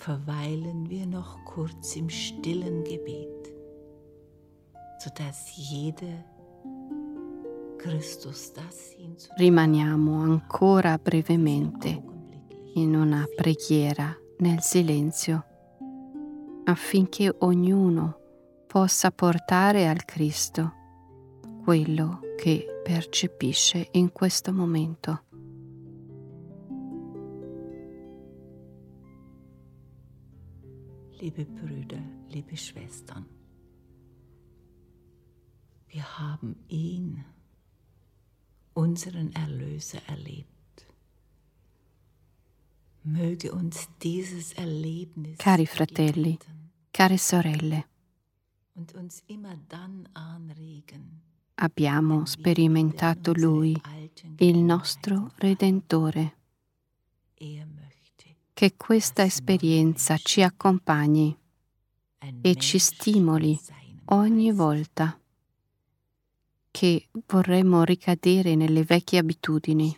verweilen wir noch kurz im stillen Gebet, sodass jede Christus das hinzutragen. Rimaniamo ancora brevemente in una preghiera nel silenzio, affinché ognuno possa portare al Cristo quello che percepisce in questo momento. Liebe Brüder, liebe Schwestern, wir haben ihn, unseren Erlöser, erlebt. Möge uns dieses Erlebnis Cari fratelli, care sorelle, und uns immer dann anregen, abbiamo sperimentato Lui, il nostro Redentore. Che questa esperienza ci accompagni e ci stimoli ogni volta che vorremmo ricadere nelle vecchie abitudini.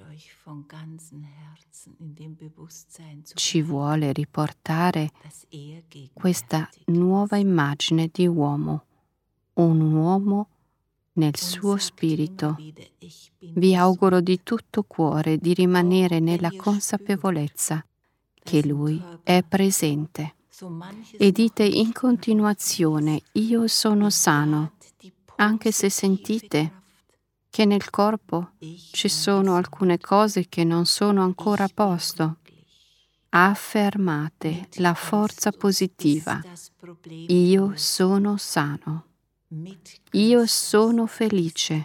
Ci vuole riportare questa nuova immagine di uomo, un uomo nel suo spirito. Vi auguro di tutto cuore di rimanere nella consapevolezza che Lui è presente e dite in continuazione: io sono sano, anche se sentite che nel corpo ci sono alcune cose che non sono ancora a posto. Affermate la forza positiva: io sono sano, io sono felice.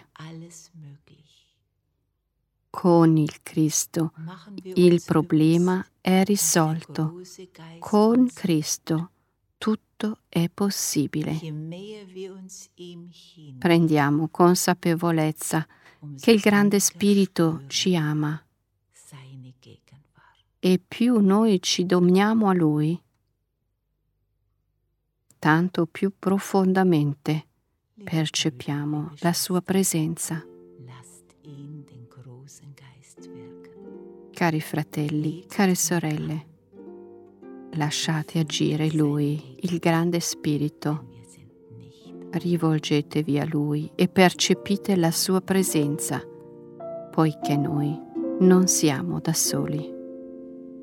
Con il Cristo il problema è risolto. Con Cristo tutto è possibile. Prendiamo consapevolezza che il grande Spirito ci ama e più noi ci dominiamo a Lui, tanto più profondamente percepiamo la Sua presenza. Cari fratelli, care sorelle, lasciate agire Lui, il grande Spirito. Rivolgetevi a Lui e percepite la Sua presenza, poiché noi non siamo da soli.